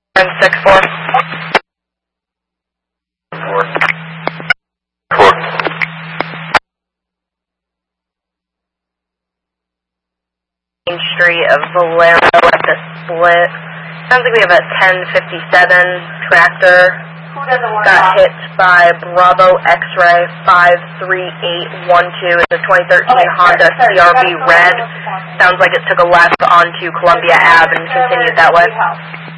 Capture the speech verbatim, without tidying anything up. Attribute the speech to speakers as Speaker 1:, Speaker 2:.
Speaker 1: six four.
Speaker 2: Four. Four.
Speaker 1: Main Street of Valero at the split. Sounds like we have a ten fifty-seven tractor. Got hit by Bravo X-Ray five three eight one two. It's a twenty thirteen okay, Honda sir, C R V red. Sounds like it took a left onto Columbia Avenue and continued that way.